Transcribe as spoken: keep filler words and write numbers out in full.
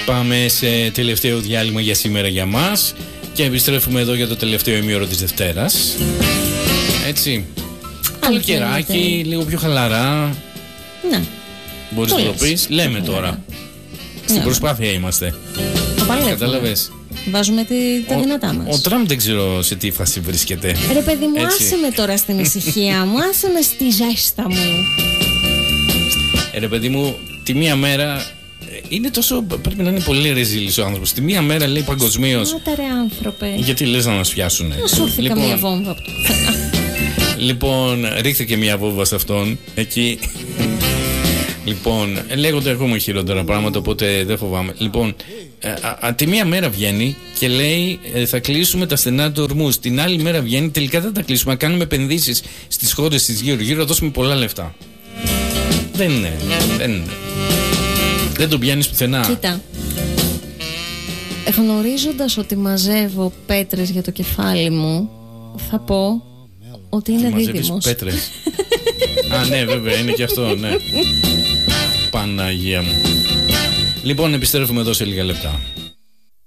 Πάμε σε τελευταίο διάλειμμα για σήμερα για μας και επιστρέφουμε εδώ για το τελευταίο ημίωρο της Δευτέρας. Έτσι. Καλοκαιράκι, λίγο πιο χαλαρά. Ναι. Μπορείς να το πεις. Λέμε τώρα. Στην προσπάθεια είμαστε. Κατάλαβες. Βάζουμε τη, τα δυνατά μας. Ο Τραμπ δεν ξέρω σε τι φάση βρίσκεται. Ρε παιδί μου, έτσι. Άσε με τώρα στην ησυχία μου, άσε με στη ζέστα μου. Ρε παιδί μου, τη μία μέρα είναι τόσο. Πρέπει να είναι πολύ ρεζίλης ο άνθρωπος. Τη μία μέρα λέει παγκοσμίως. Άτα ρε άνθρωπε. Γιατί λες να μας πιάσουνε. Να σου έρθει λοιπόν, καμία βόμβα από το πουθενά. Λοιπόν, ρίχθηκε μια βόμβα σε αυτόν εκεί. Λοιπόν, λέγονται ακόμα χειρότερα πράγματα, οπότε δεν φοβάμαι. Λοιπόν, α, α, τη μία μέρα βγαίνει και λέει ε, θα κλείσουμε τα στενά του ορμούς. Την άλλη μέρα βγαίνει, τελικά δεν τα κλείσουμε. Κάνουμε επενδύσεις στις χώρες της γύρω-γύρω, δώσουμε πολλά λεφτά. Δεν είναι, δεν είναι. Δεν τον πιάνεις πουθενά. Κοίτα. Γνωρίζοντας ότι μαζεύω πέτρες για το κεφάλι μου, θα πω ότι είναι δίδυμος. Πέτρες. Α, ναι, βέβαια, είναι και αυτό, ναι. Παναγία μου. Λοιπόν, επιστρέφουμε εδώ σε λίγα λεπτά.